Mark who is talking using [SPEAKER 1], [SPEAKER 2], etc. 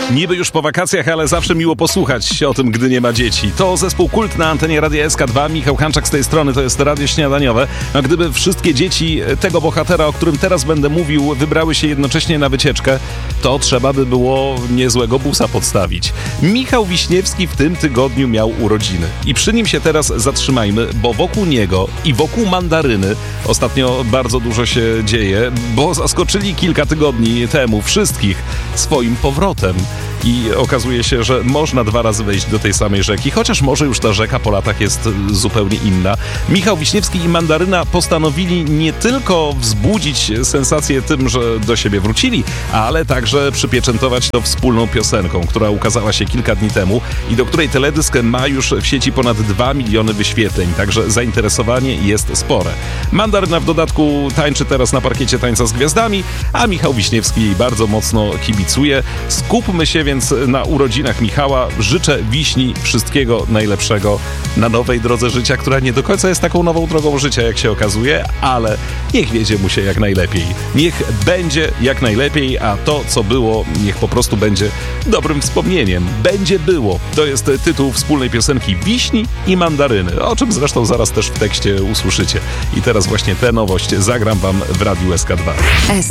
[SPEAKER 1] Niby już po wakacjach, ale zawsze miło posłuchać o tym, gdy nie ma dzieci. To zespół Kult na antenie Radia SK2. Michał Hanczak z tej strony, to jest Radio Śniadaniowe. A gdyby wszystkie dzieci tego bohatera, o którym teraz będę mówił, wybrały się jednocześnie na wycieczkę, to trzeba by było niezłego busa podstawić. Michał Wiśniewski w tym tygodniu miał urodziny. I przy nim się teraz zatrzymajmy, bo wokół niego i wokół Mandaryny ostatnio bardzo dużo się dzieje, bo zaskoczyli kilka tygodni temu wszystkich swoim powrotem. I okazuje się, że można 2 razy wejść do tej samej rzeki, chociaż może już ta rzeka po latach jest zupełnie inna. Michał Wiśniewski i Mandaryna postanowili nie tylko wzbudzić sensację tym, że do siebie wrócili, ale także przypieczętować to wspólną piosenką, która ukazała się kilka dni temu i do której teledysk ma już w sieci ponad 2 miliony wyświetleń, także zainteresowanie jest spore. Mandaryna w dodatku tańczy teraz na parkiecie Tańca z Gwiazdami, a Michał Wiśniewski jej bardzo mocno kibicuje. Skupmy się więc na urodzinach Michała. Życzę Wiśni wszystkiego najlepszego na nowej drodze życia, która nie do końca jest taką nową drogą życia, jak się okazuje, ale niech wiedzie mu się jak najlepiej. Niech będzie jak najlepiej, a to, co było, niech po prostu będzie dobrym wspomnieniem. Będzie było. To jest tytuł wspólnej piosenki Wiśni i Mandaryny, o czym zresztą zaraz też w tekście usłyszycie. I teraz właśnie tę nowość zagram wam w Radiu SK2.